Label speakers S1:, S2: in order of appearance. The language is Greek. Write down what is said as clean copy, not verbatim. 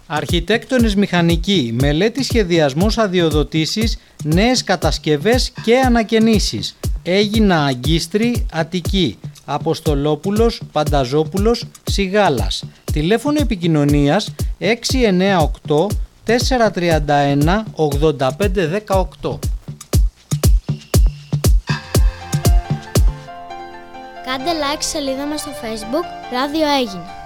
S1: Αρχιτέκτονες μηχανικοί, μελέτη σχεδιασμός αδειοδοτήσεις, νέες κατασκευές και ανακαινήσεις. Έγινα Αγκίστρη, Αττική. Αποστολόπουλος, Πανταζόπουλος, Σιγάλας. Τηλέφωνο επικοινωνίας 698 431 8518.
S2: Κάντε like στη σελίδα μας στο Facebook, Ράδιο Έγινα.